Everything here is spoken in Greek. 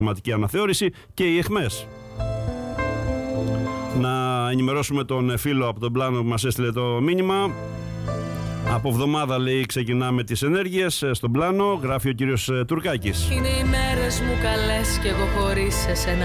συνταγματική αναθεώρηση και οι αιχμές. Να ενημερώσουμε τον φίλο από τον Πλάνο που μας έστειλε το μήνυμα. Από εβδομάδα, λέει, ξεκινάμε τις ενέργειες στον Πλάνο, γράφει ο κύριος Τουρκάκης. Είναι οι μέρες μου καλές κι εγώ χωρίς εσένα.